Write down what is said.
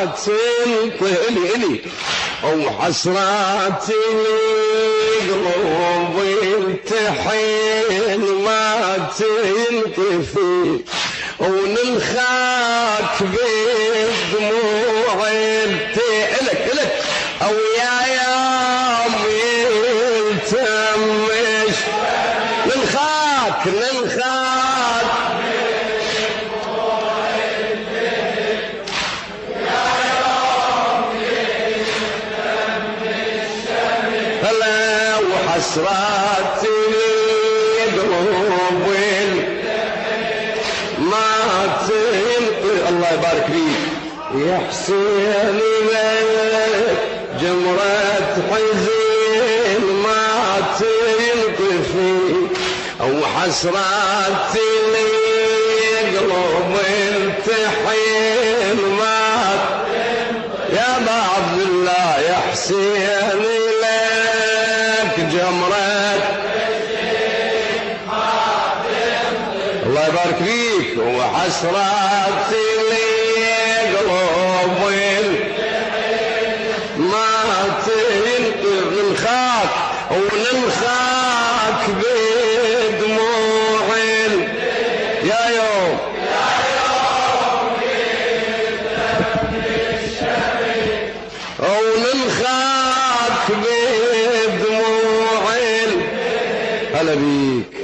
إلي وحسرات القلوب التحين ما تنطفي ونلخاك بالدموع إلك أو يا يوم يلتمش نلخاك هلا وحسرات القلوب ما تنطي الله يبارك فيك يا حسين لك جمرة حزين ما تنطفي أو حسرات القلوب التحين ما يا عبد الله يا حسين لك جمرة الله يبارك فيك وحسرات القلوب ما تنطر نلخاك ونلخاك بدموع يا يوم ونلخاك بدموع هلا بيك